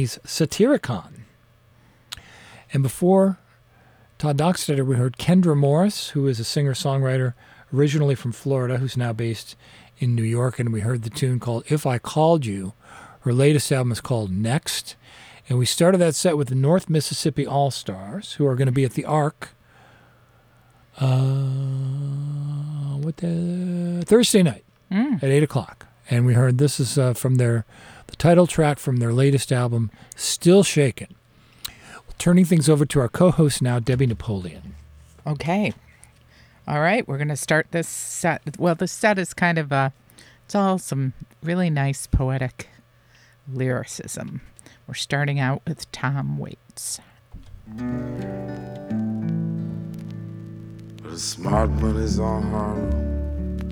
Danny's Satyricon. And before Todd Dockstader, we heard Kendra Morris, who is a singer-songwriter originally from Florida, who's now based in New York, and we heard the tune called If I Called You. Her latest album is called Next. And we started that set with the North Mississippi All-Stars, who are going to be at the Ark Thursday night at 8 o'clock. And we heard this is from the title track from their latest album, Still Shakin'. Turning things over to our co-host now, Debbie Napoleon. Okay. All right, we're going to start this set. Well, the set is kind of it's all some really nice poetic lyricism. We're starting out with Tom Waits. But a smart money's on Harlem.